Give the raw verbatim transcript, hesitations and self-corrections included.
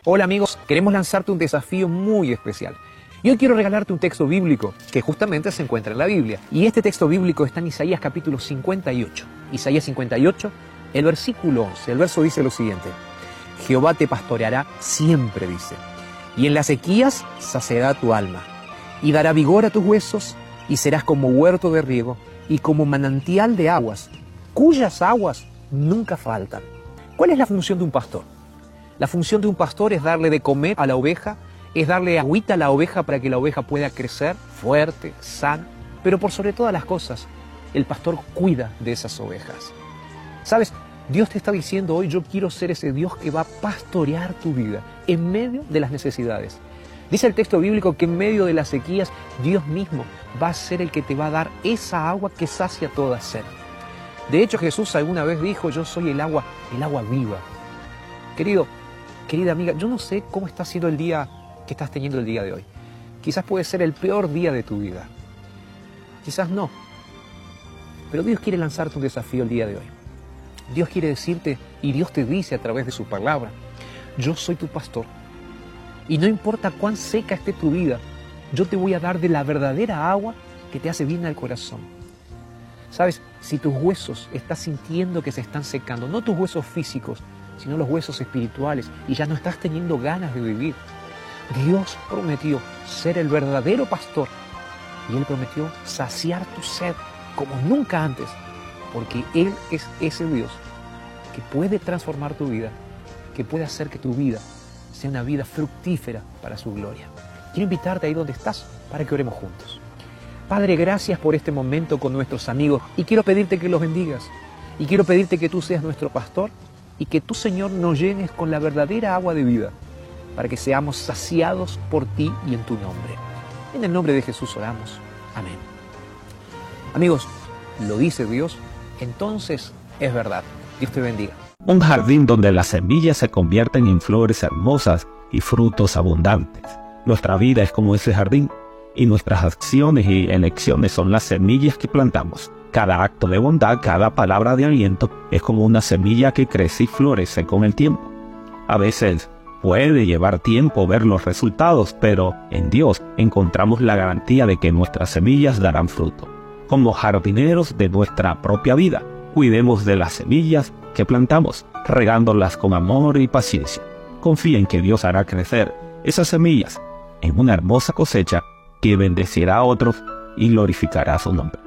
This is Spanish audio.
Hola amigos, queremos lanzarte un desafío muy especial. Y hoy quiero regalarte un texto bíblico que justamente se encuentra en la Biblia. Y este texto bíblico está en Isaías capítulo cincuenta y ocho. Isaías cincuenta y ocho, el versículo once. El verso dice lo siguiente: Jehová te pastoreará siempre, dice, y en las sequías saciará tu alma, y dará vigor a tus huesos, y serás como huerto de riego, y como manantial de aguas, cuyas aguas nunca faltan. ¿Cuál es la función de un pastor? La función de un pastor es darle de comer a la oveja, es darle agüita a la oveja para que la oveja pueda crecer fuerte, sana, pero por sobre todas las cosas, el pastor cuida de esas ovejas. ¿Sabes? Dios te está diciendo hoy, yo quiero ser ese Dios que va a pastorear tu vida en medio de las necesidades. Dice el texto bíblico que en medio de las sequías, Dios mismo va a ser el que te va a dar esa agua que sacia toda sed. De hecho, Jesús alguna vez dijo, yo soy el agua, el agua viva. Querido, querida amiga, yo no sé cómo está siendo el día que estás teniendo el día de hoy. Quizás puede ser el peor día de tu vida. Quizás no. Pero Dios quiere lanzarte un desafío el día de hoy. Dios quiere decirte, y Dios te dice a través de su palabra, yo soy tu pastor. Y no importa cuán seca esté tu vida, yo te voy a dar de la verdadera agua que te hace bien al corazón. ¿Sabes? Si tus huesos estás sintiendo que se están secando, no tus huesos físicos, sino los huesos espirituales, y ya no estás teniendo ganas de vivir, Dios prometió ser el verdadero pastor, y Él prometió saciar tu sed como nunca antes, porque Él es ese Dios que puede transformar tu vida, que puede hacer que tu vida sea una vida fructífera para su gloria. Quiero invitarte ahí donde estás para que oremos juntos. Padre, gracias por este momento con nuestros amigos, y quiero pedirte que los bendigas, y quiero pedirte que tú seas nuestro pastor, y que tú, Señor, nos llenes con la verdadera agua de vida, para que seamos saciados por ti y en tu nombre. En el nombre de Jesús oramos. Amén. Amigos, lo dice Dios, entonces es verdad. Dios te bendiga. Un jardín donde las semillas se convierten en flores hermosas y frutos abundantes. Nuestra vida es como ese jardín, y nuestras acciones y elecciones son las semillas que plantamos. Cada acto de bondad, cada palabra de aliento es como una semilla que crece y florece con el tiempo. A veces puede llevar tiempo ver los resultados, pero en Dios encontramos la garantía de que nuestras semillas darán fruto. Como jardineros de nuestra propia vida, cuidemos de las semillas que plantamos, regándolas con amor y paciencia. Confía en que Dios hará crecer esas semillas en una hermosa cosecha que bendecirá a otros y glorificará su nombre.